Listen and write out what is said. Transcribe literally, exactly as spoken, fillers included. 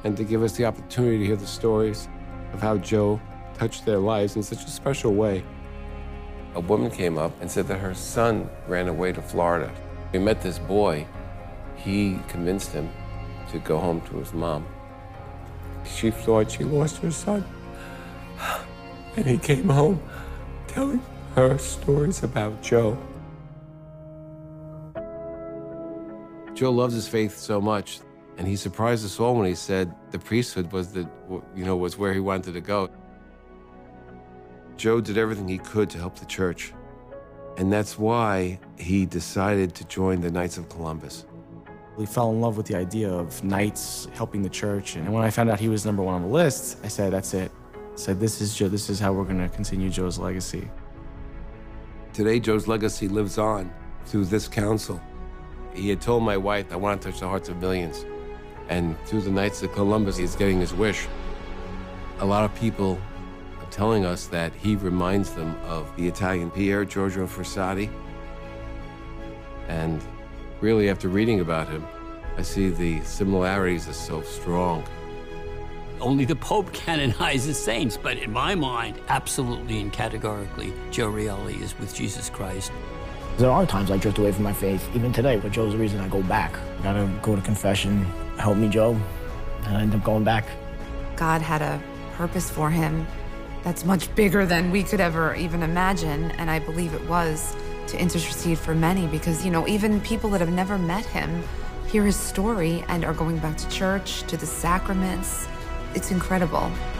and to give us the opportunity to hear the stories of how Joe touched their lives in such a special way. A woman came up and said that her son ran away to Florida. We met this boy. He convinced him to go home to his mom. She thought she lost her son. And he came home telling her stories about Joe. Joe loves his faith so much, and he surprised us all when he said the priesthood was the, you know, was where he wanted to go. Joe did everything he could to help the church, and that's why he decided to join the Knights of Columbus. We fell in love with the idea of Knights helping the church, and when I found out he was number one on the list, I said, that's it. I said, this is Joe, this is how we're gonna continue Joe's legacy. Today, Joe's legacy lives on through this council. He had told my wife, I want to touch the hearts of millions. And through the Knights of Columbus, he's getting his wish. A lot of people are telling us that he reminds them of the Italian Pier Giorgio Frassati. And really, after reading about him, I see the similarities are so strong. Only the Pope canonizes saints, but in my mind, absolutely and categorically, Joe Reali is with Jesus Christ. There are times I drift away from my faith, even today, but Joe's the reason I go back. I gotta go to confession, help me, Joe, and I end up going back. God had a purpose for him that's much bigger than we could ever even imagine, and I believe it was to intercede for many, because, you know, even people that have never met him hear his story and are going back to church, to the sacraments. It's incredible.